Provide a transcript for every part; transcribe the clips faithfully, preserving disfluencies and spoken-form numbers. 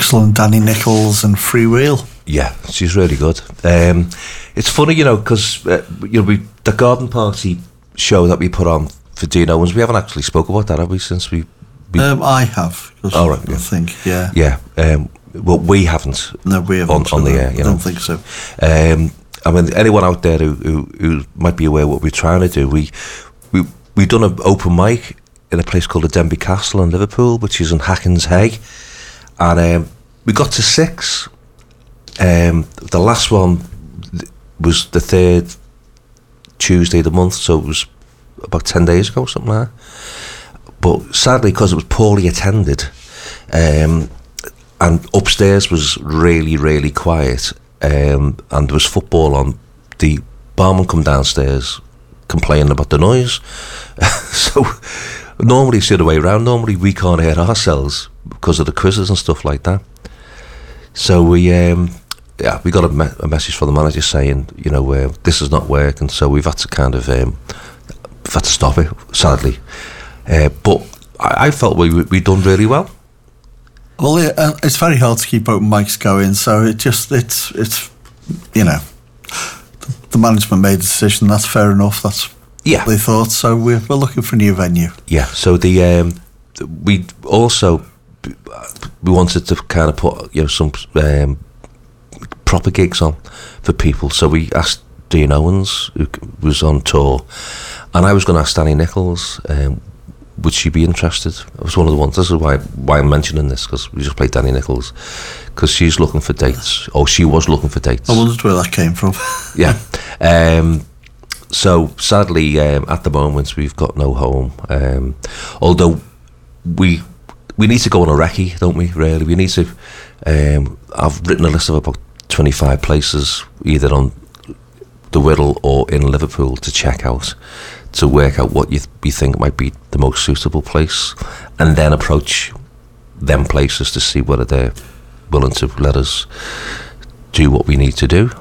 Excellent. Danny Nichols and Freewheel. Yeah, she's really good. Um, it's funny, you know, because uh, you know, we, the garden party show that we put on for Dean Owens, we haven't actually spoke about that, have we, since we... we um, I have. Oh, right, I yeah. think, yeah. Yeah, um, well, we haven't. No, we haven't. On, on the air, you I know. don't think so. Um, I mean, anyone out there who, who, who might be aware of what we're trying to do, we, we, we've done an open mic in a place called the Denby Castle in Liverpool, which is in Hackens Hay, and um, we got to six. Um, the last one was the third Tuesday of the month, so it was about ten days ago, something like that. But sadly, because it was poorly attended, um, and upstairs was really, really quiet, um, and there was football on, the barman come downstairs complaining about the noise. So normally it's the other way around. Normally we can't hear ourselves because of the quizzes and stuff like that. So we... Um, Yeah, we got a, me- a message from the manager saying, you know, uh, this is not working, so we've had to kind of um, we've had to stop it, sadly. Uh, but I, I felt we we done really well. Well, yeah, uh, it's very hard to keep open mics going, so it just it's it's you know, the management made a decision. That's fair enough. That's Yeah, what they thought. So we're we're looking for a new venue. yeah. So the um, we also we wanted to kind of put, you know, some. Um, proper gigs on for people, so we asked Dean Owens, who was on tour, and I was going to ask Danny Nichols, um, would she be interested? It was one of the ones. This is why why I'm mentioning this, because we just played Danny Nichols, because she's looking for dates, or she was looking for dates. I wondered where that came from. Yeah. Um, so sadly, um, at the moment, we've got no home. Um, although we we need to go on a recce, don't we? Really, we need to. Um, I've written a list of about twenty-five places, either on the Wirral or in Liverpool, to check out, to work out what you, th- you think might be the most suitable place, and then approach them places to see whether they're willing to let us do what we need to do.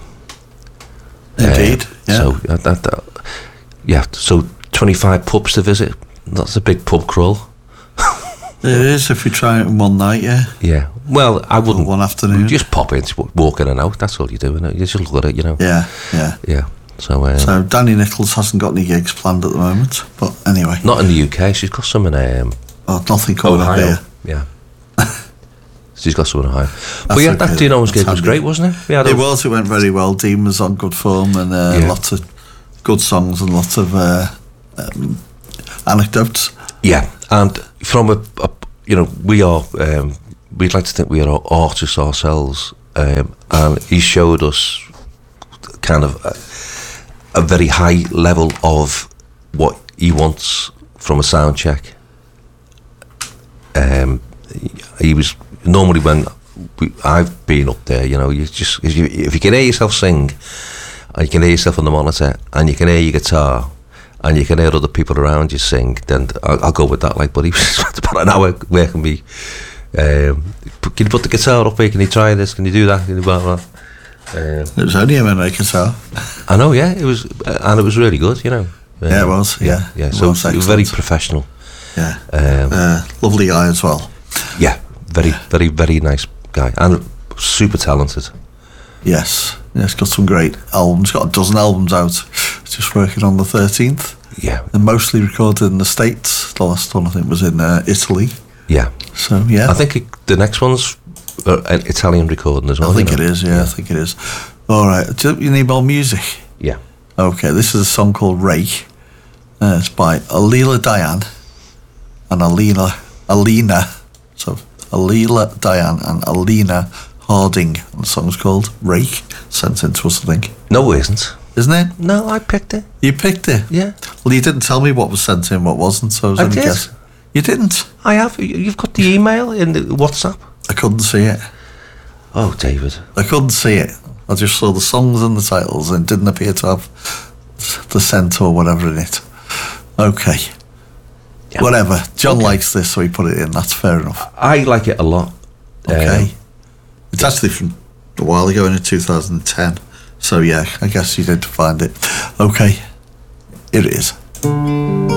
Indeed. Uh, yeah. So uh, that, that, yeah. So twenty-five pubs to visit. That's a big pub crawl. It is if you try it in one night, yeah. Yeah. Well, I wouldn't. One afternoon. You just pop in, walk in and out. That's all you do, isn't it? You just look at it, you know. Yeah, yeah. Yeah. So. Um, So Danny Nichols hasn't got any gigs planned at the moment, but anyway. Not in the U K. She's got some in. Um, Oh, nothing coming up Ohio. here. Yeah. She's got some in Ohio. But That's yeah, okay. that Dean Owens That's gig was handy. great, wasn't it? We had It a- was, it went very well. Dean was on good form, and uh, Yeah. lots of good songs and lots of uh, um, anecdotes. Yeah, and from a, a you know, we are. Um, we'd like to think we are artists ourselves, um, and he showed us kind of a, a very high level of what he wants from a sound check. Um, he was normally when we, I've been up there, you know, you just if you, if you can hear yourself sing, and you can hear yourself on the monitor, and you can hear your guitar, and you can hear other people around you sing, then I'll, I'll go with that. Like, but he was about an hour. Where can we? Um, can you put the guitar up here? Can you try this? Can you do that? Can you blah blah? Um, It was only him and a guitar. I know, yeah, it was, uh, and it was really good, you know. Um, Yeah, it was, yeah. yeah. It So was it was very excellent. professional. Yeah. Um, Uh, lovely guy as well. yeah, very, very, very nice guy, and super talented. Yes. Yes, got some great albums. Got a dozen albums out. Just working on the thirteenth. Yeah, They're mostly recorded in the States. The last one, I think, was in uh, Italy. yeah. So, yeah. I think it, the next one's uh, an Italian recording as well. I think you it know? is, yeah, I think it is. All right. Do you need more music? Yeah. Okay, this is a song called Ray. Uh, it's by Alila Diane and Alina, Alina, so Alila Diane and Alina Harding. And the song's called Rake, sent in to us, I think. No, it isn't. Isn't it? No, I picked it. You picked it? Yeah. Well, you didn't tell me what was sent in, what wasn't, so I was I only did. guessing. You didn't? I have. You've got the email in the WhatsApp. I couldn't see it. Oh, David. I couldn't see it. I just saw the songs and the titles and it didn't appear to have the scent or whatever in it. Okay. Yeah. Whatever. John Okay. likes this, so he put it in. That's fair enough. I like it a lot. Okay. Um, It's actually from a while ago in two thousand ten. So, yeah, I guess you did find it. Okay. It is.